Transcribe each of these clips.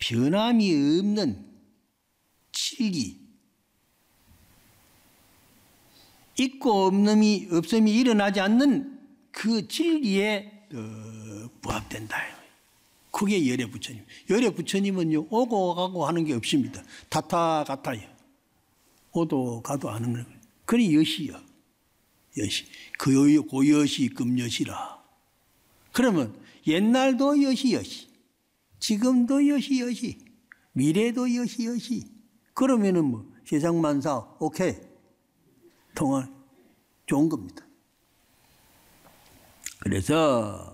변함이 없는 칠기, 있고 없음이 일어나지 않는 그 진리에 부합된다. 그게 열애 부처님. 열애 부처님은요, 오고 가고 하는 게 없습니다. 타타 같아요. 오도 가도 하는 거예요. 그니 여시요. 여시. 고여시 금여시라. 그러면 옛날도 여시. 지금도 여시. 미래도 여시. 그러면은 뭐 세상 만사 오케이. 통할 좋은 겁니다. 그래서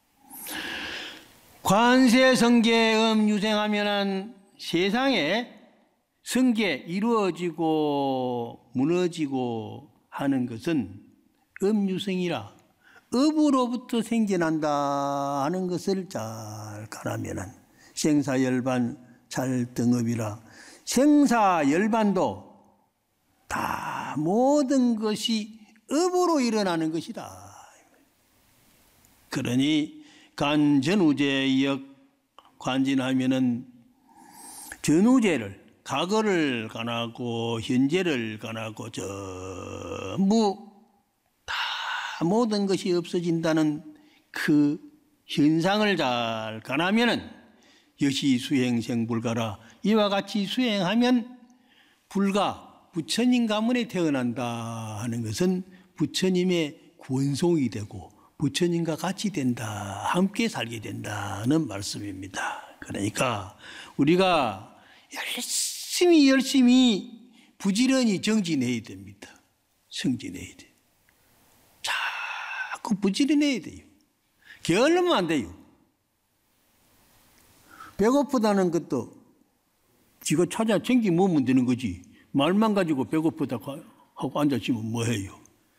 관세 성계음 유생하면은 세상에 성계 이루어지고 무너지고 하는 것은 음유생이라 업으로부터 생겨난다 하는 것을 잘 가라면은 생사열반 찰등업이라 생사열반도 다 모든 것이 업으로 일어나는 것이다. 그러니 간전우제역 관진하면은 전우제를 과거를 간하고 현재를 간하고 전부 다 모든 것이 없어진다는 그 현상을 잘 간하면은 여시 수행생불가라. 이와 같이 수행하면 불가 부처님 가문에 태어난다 하는 것은 부처님의 권속이 되고 부처님과 같이 된다, 함께 살게 된다는 말씀입니다. 그러니까 우리가 열심히 부지런히 정진해야 됩니다. 정진해야 돼요. 자꾸 부지런해야 돼요. 게을르면 안 돼요. 배고프다는 것도 지가 찾아 챙기 먹으면 되는 거지. 말만 가지고 배고프다 하고 앉아있으면 뭐해요.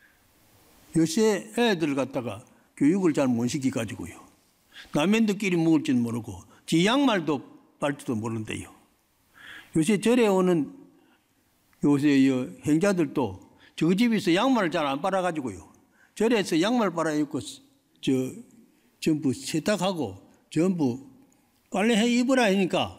요새 애들 갖다가 교육을 잘 못 시켜가지고요. 남편들끼리 먹을 줄 모르고 지 양말도 빨지도 모른대요. 요새 절에 오는 요새 행자들도 저 집에서 양말을 잘 안 빨아가지고요. 절에서 양말 빨아 입고 전부 세탁하고 전부 빨래해 입으라 하니까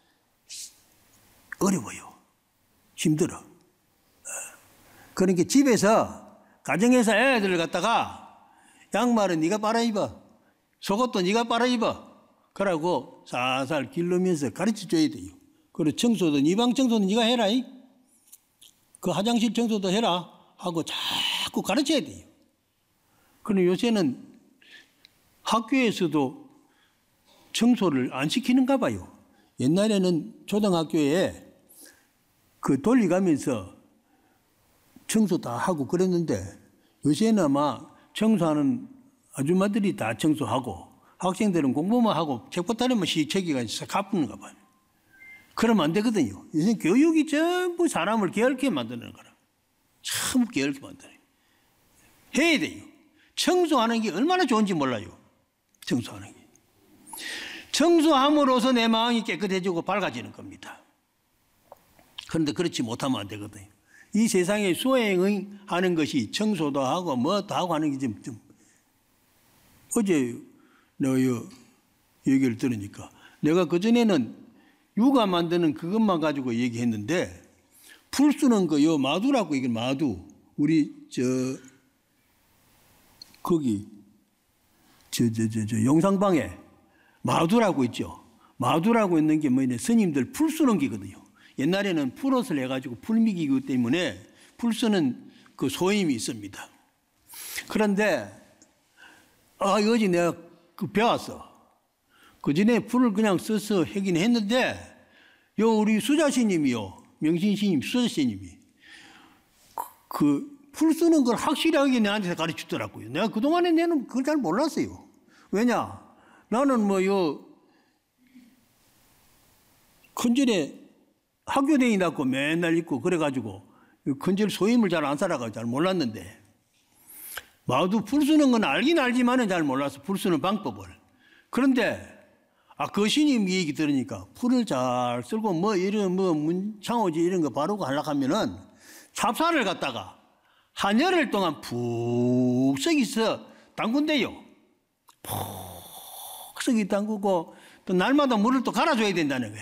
어려워요. 힘들어. 그러니까 집에서 가정에서 애들을 갖다가 양말은 네가 빨아 입어. 속옷도 네가 빨아 입어. 그러고 살살 길르면서 가르쳐줘야 돼요. 그리고 청소도 네 방 청소는 네가 해라. 그 화장실 청소도 해라 하고 자꾸 가르쳐야 돼요. 그런데 요새는 학교에서도 청소를 안 시키는가 봐요. 옛날에는 초등학교에 그 돌려가면서 청소 다 하고 그랬는데 요새는 아마 청소하는 아줌마들이 다 청소하고 학생들은 공부만 하고 책보따리만 시책이가 갚는가 봐요. 그러면 안 되거든요. 요새 교육이 전부 사람을 게을게 만드는 거라. 참 게을게 만드는. 해야 돼요. 청소하는 게 얼마나 좋은지 몰라요. 청소하는 게. 청소함으로써 내 마음이 깨끗해지고 밝아지는 겁니다. 그런데 그렇지 못하면 안 되거든요. 이 세상에 수행하는 것이 청소도 하고 뭐도 하고 하는 게 좀 어제 내가 얘기를 들으니까 내가 그전에는 유가 만드는 그것만 가지고 얘기했는데 풀 쓰는 거 마두라고 이게 마두 우리 거기 영상방에 마두라고 있죠. 마두라고 있는 게 뭐냐 스님들 풀 쓰는 게거든요. 옛날에는 풀옷을 해가지고 풀미기이기 때문에 풀 쓰는 그 소임이 있습니다. 그런데 어제 내가 배웠어. 그 전에 풀을 그냥 써서 하긴 했는데 우리 수자스님이요. 명신스님 수자스님이 그 풀 쓰는 걸 확실하게 내한테 가르치더라고요. 내가 그동안에 내는 그걸 잘 몰랐어요. 왜냐? 나는 큰절에 학교 다니다고 맨날 있고 그래가지고 큰절 소임을 잘 안 살아가지고 잘 몰랐는데 마두 풀 쓰는 건 알긴 알지만은 잘 몰랐어. 풀 쓰는 방법을. 그런데 그 스님 얘기 들으니까 풀을 잘 쓸고 이런 문창호지 이런 거 바르고 하려고 하면은 찹쌀을 갖다가 한여흘 동안 푹 썩이서 담근대요. 푹 썩이 담그고 또 날마다 물을 또 갈아줘야 된다는 거예요.